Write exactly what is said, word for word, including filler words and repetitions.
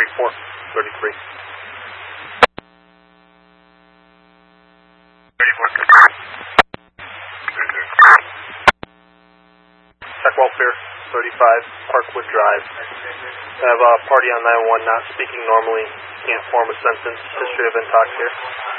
thirty-four, thirty-three. Check welfare, thirty-five, Parkwood Drive. I have a party on nine one one not speaking normally. Can't form a sentence. History of intox here.